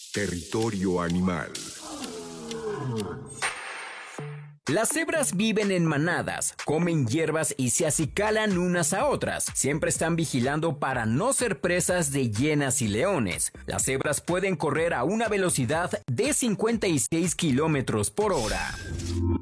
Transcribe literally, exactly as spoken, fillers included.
Territorio animal. Las cebras viven en manadas, comen hierbas y se acicalan unas a otras. Siempre están vigilando para no ser presas de hienas y leones. Las cebras pueden correr a una velocidad de cincuenta y seis kilómetros por hora.